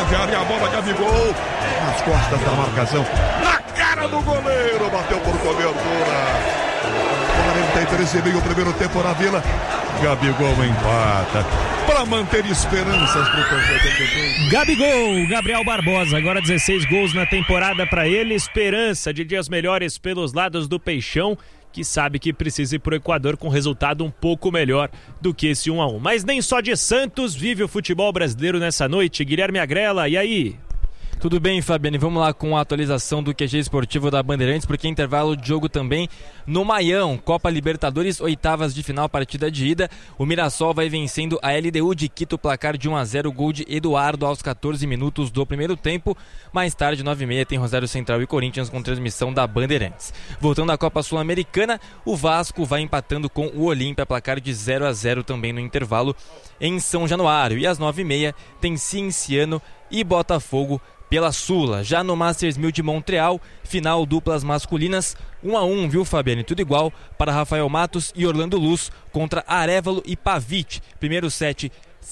grande área, a bola Gabigol, nas costas da marcação, na cara do goleiro, bateu por cobertura. 43,5 o primeiro tempo na Vila. Gabigol empata para manter esperanças pro torcedor. Gabigol, Gabriel Barbosa, agora 16 gols na temporada para ele, esperança de dias melhores pelos lados do Peixão, que sabe que precisa ir pro Equador com resultado um pouco melhor do que esse 1-1. Mas nem só de Santos vive o futebol brasileiro nessa noite. Guilherme Agrela, e aí? Tudo bem, Fabiane, vamos lá com a atualização do QG esportivo da Bandeirantes, porque intervalo de jogo também no Maião, Copa Libertadores, oitavas de final, partida de ida. O Mirassol vai vencendo a LDU de Quito, placar de 1-0, gol de Eduardo aos 14 minutos do primeiro tempo. Mais tarde, 9h30, tem Rosário Central e Corinthians com transmissão da Bandeirantes. Voltando à Copa Sul-Americana, o Vasco vai empatando com o Olímpia, placar de 0-0 também no intervalo em São Januário. E às 9h30 tem Cienciano e Botafogo pela Sula. Já no Masters 1000 de Montreal, final duplas masculinas, 1-1, viu, Fabiane? Tudo igual para Rafael Matos e Orlando Luz contra Arévalo e Pavic. Primeiro set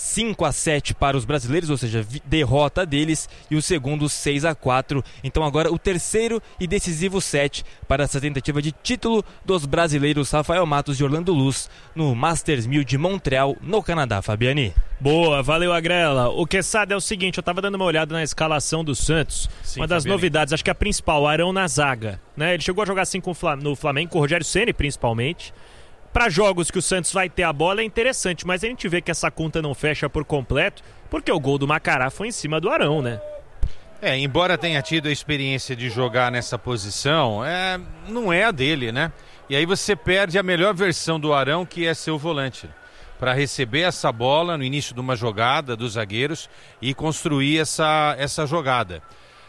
5-7 para os brasileiros, ou seja, derrota deles, e o segundo 6-4. Então agora o terceiro e decisivo set para essa tentativa de título dos brasileiros Rafael Matos e Orlando Luz no Masters 1000 de Montreal, no Canadá, Fabiane. Boa, valeu, Agrela. O Quesada é o seguinte, eu tava dando uma olhada na escalação do Santos. Sim, uma das novidades, acho que a principal, Arão na zaga, né? Ele chegou a jogar assim no Flamengo, com o Rogério Ceni principalmente. Para jogos que o Santos vai ter a bola é interessante, mas a gente vê que essa conta não fecha por completo, porque o gol do Macará foi em cima do Arão, né? Embora tenha tido a experiência de jogar nessa posição, não é a dele, né? E aí você perde a melhor versão do Arão, que é seu volante, para receber essa bola no início de uma jogada dos zagueiros e construir essa jogada.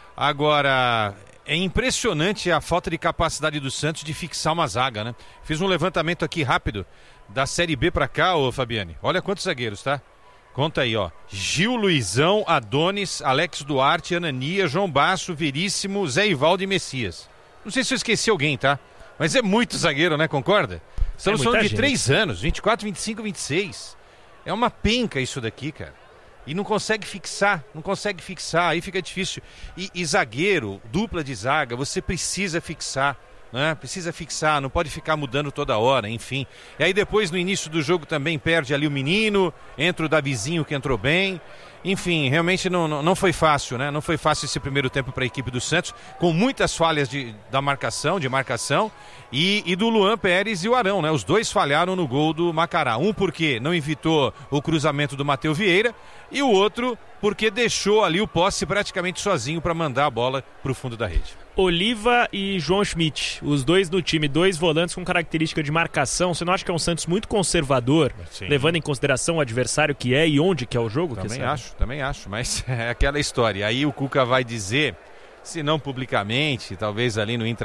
Agora, é impressionante a falta de capacidade do Santos de fixar uma zaga, né? Fiz um levantamento aqui rápido da Série B pra cá, ô Fabiane. Olha quantos zagueiros, tá? Conta aí, ó. Gil, Luizão, Adonis, Alex Duarte, Anania, João Basso, Veríssimo, Zé Ivaldo e Messias. Não sei se eu esqueci alguém, tá? Mas é muito zagueiro, né? Concorda? Estamos falando de 3 anos, 24, 25, 26. É uma penca isso daqui, cara. E não consegue fixar, aí fica difícil. E zagueiro, dupla de zaga, você precisa fixar, né? Precisa fixar, não pode ficar mudando toda hora, enfim. E aí depois no início do jogo também perde ali o menino, entra o Davizinho que entrou bem. Enfim, realmente não foi fácil, né? Não foi fácil esse primeiro tempo para a equipe do Santos, com muitas falhas de marcação, e do Luan Pérez e o Arão, né? Os dois falharam no gol do Macará. Um porque não evitou o cruzamento do Matheus Vieira, e o outro porque deixou ali o posse praticamente sozinho para mandar a bola para o fundo da rede. Oliva e João Schmidt, os dois no time, 2 volantes com característica de marcação. Você não acha que é um Santos muito conservador, sim, levando em consideração o adversário que é e onde que é o jogo? Também acho, mas é aquela história. Aí o Cuca vai dizer, se não publicamente, talvez ali no